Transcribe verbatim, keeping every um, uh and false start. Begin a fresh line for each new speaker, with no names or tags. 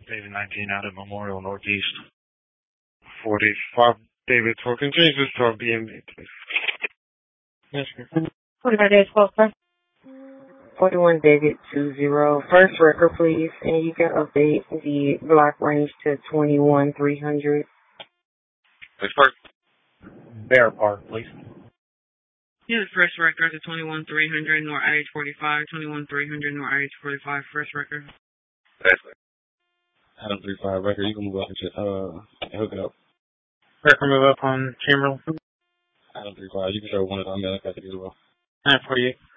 David nineteen out at Memorial Northeast. forty-five David twelve. Can you change this to a B M D, please? Yes, sir.
forty-five David twelve, sir. forty-one David two zero. First record, please, and you can update the block range to twenty-one three hundred.
Which part? Bear Park, please.
Yeah, the first record is twenty-one three hundred North I H forty-five, twenty-one three hundred North I H forty-five, first record.
That's it. Adam three five record, you can move up and shit, uh, hook it up. Record move up on Chamberlain. Adam three five, you can show one of them, yeah, that's as well. nine forty-eight.